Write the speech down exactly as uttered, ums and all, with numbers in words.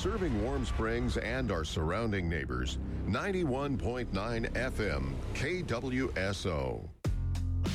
Serving Warm Springs and our surrounding neighbors. ninety-one point nine F M K W S O.